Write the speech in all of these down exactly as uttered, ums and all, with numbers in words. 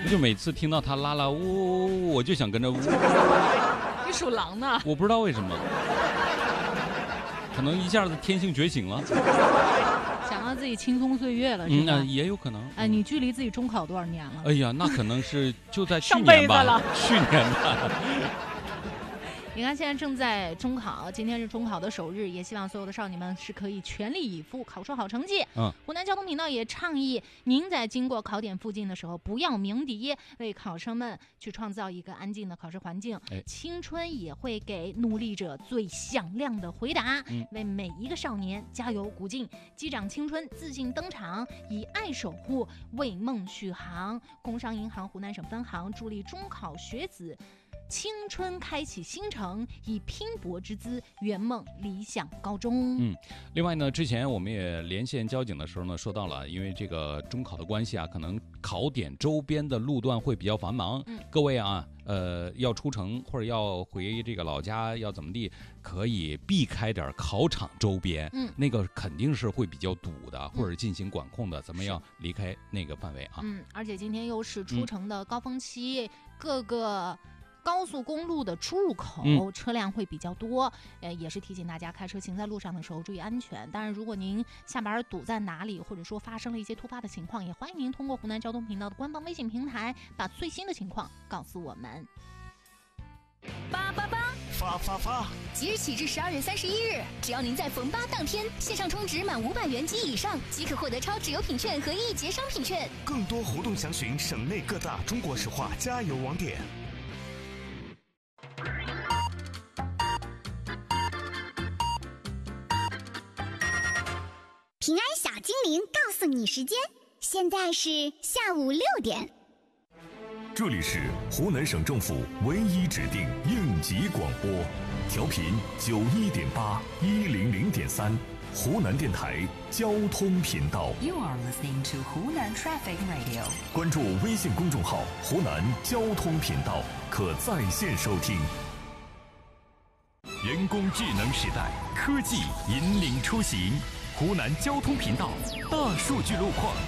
就每次听到他啦啦呜呜呜，我就想跟着呜。 你属狼呢？ 我不知道为什么，可能一下子天性觉醒了。 想到自己青葱岁月了，是吧？ 嗯，那也有可能。 哎，你距离自己中考多少年了？ 哎呀，那可能是就在去上辈年吧， 子了去年吧。 你看，现在正在中考，今天是中考的首日，也希望所有的少年们是可以全力以赴，考出好成绩。 嗯， 湖南交通频道也倡议您在经过考点附近的时候，不要鸣笛，为考生们去创造一个安静的考试环境。 哎， 青春也会给努力者最响亮的回答， 嗯， 为每一个少年加油鼓劲，击掌青春，自信登场，以爱守护，为梦续航。工商银行湖南省分行助力中考学子青春开启新程，以拼搏之姿圆梦理想高中。 嗯，另外呢，之前我们也连线交警的时候呢，说到了，因为这个中考的关系啊，可能考点周边的路段会比较繁忙。 嗯， 各位啊，呃，要出城或者要回这个老家，要怎么地，可以避开点考场周边。 嗯， 那个肯定是会比较堵的，或者进行管控的，咱们要离开那个范围啊。 嗯，而且今天又是出城的高峰期，嗯、各个高速公路的出入口、嗯、车辆会比较多，呃，也是提醒大家开车行在路上的时候注意安全。当然，如果您下班堵在哪里，或者说发生了一些突发的情况，也欢迎您通过湖南交通频道的官方微信平台，把最新的情况告诉我们。 八八八， 发发发！ 即日起至十二月三十一日，只要您在逢八当天线上充值满五百元及以上，即可获得超值优品券和一节商品券。 更多活动详询省内各大中国石化加油网点。 平安小精灵告诉你时间，现在是下午六点。 这里是湖南省政府唯一指定应急广播，调频九一点八一零零点三，湖南电台交通频道。 You are listening to 湖南 Traffic Radio。 关注微信公众号“湖南交通频道”，可在线收听。人工智能时代，科技引领出行。湖南交通频道大数据路况。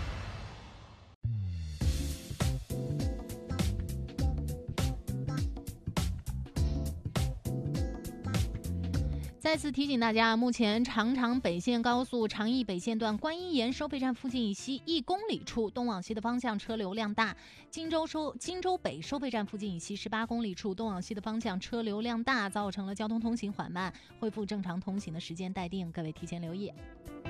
再次提醒大家，目前长长北线高速长义北线段观音岩收费站附近以西一公里处东往西的方向车流量大；荆州收荆州北收费站附近以西十八公里处东往西的方向车流量大，造成了交通通行缓慢，恢复正常通行的时间待定，各位提前留意。